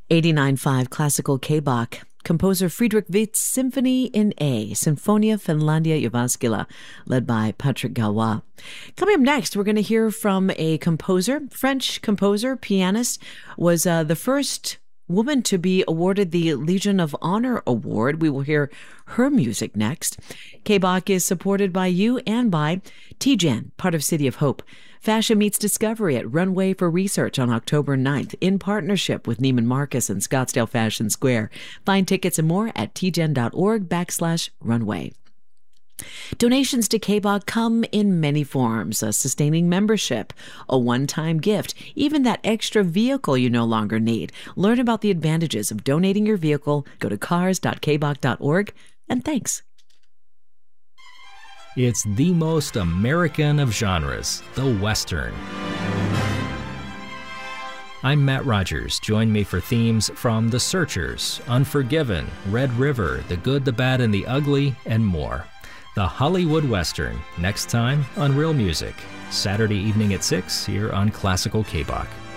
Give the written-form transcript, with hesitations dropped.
89.5 Classical K-Bach. Composer Friedrich Wietz's Symphony in A, Sinfonia Finlandia Jyväskylä, led by Patrick Galois. Coming up next, we're going to hear from a composer, French composer, pianist, was the first woman to be awarded the Legion of Honor Award. We will hear her music next. K-Bach is supported by you and by TGen, part of City of Hope. Fashion meets discovery at Runway for Research on October 9th in partnership with Neiman Marcus and Scottsdale Fashion Square. Find tickets and more at tgen.org/runway. Donations to K-Bach come in many forms: a sustaining membership, a one-time gift, even that extra vehicle you no longer need. Learn about the advantages of donating your vehicle. Go to cars.kbach.org, and thanks. It's the most American of genres, the Western. I'm Matt Rogers. Join me for themes from The Searchers, Unforgiven, Red River, The Good, the Bad, and the Ugly, and more. The Hollywood Western, next time on Real Music, Saturday evening at 6 here on Classical K-Bach.